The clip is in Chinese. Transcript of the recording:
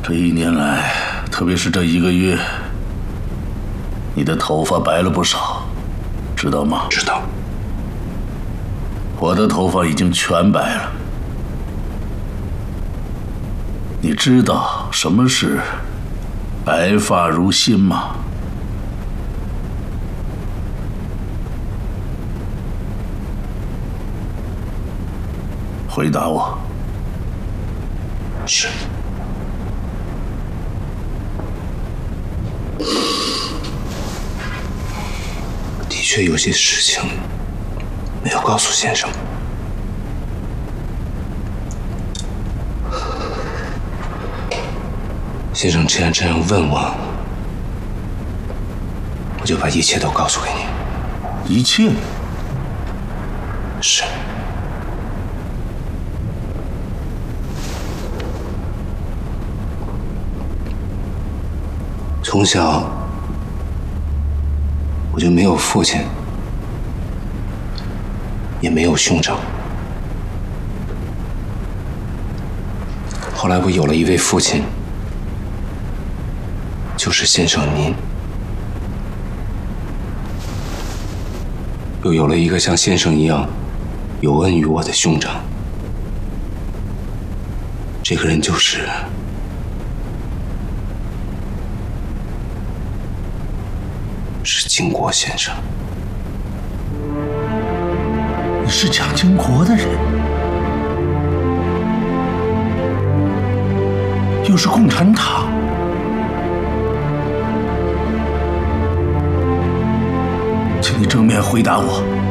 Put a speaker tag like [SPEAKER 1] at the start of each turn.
[SPEAKER 1] 这1年来，特别是这1个月，你的头发白了不少，知道吗？
[SPEAKER 2] 知道。
[SPEAKER 1] 我的头发已经全白了。你知道什么是白发如新吗？回答我。
[SPEAKER 2] 是。的确有些事情没有告诉先生。先生既然这样问我，我就把一切都告诉给你。
[SPEAKER 1] 一切？
[SPEAKER 2] 是。从小我就没有父亲，也没有兄长。后来我有了一位父亲，就是先生您，又有了一个像先生一样有恩于我的兄长。这个人就是经国先生。
[SPEAKER 1] 你是蒋经国的人，又是共产党，请你正面回答我。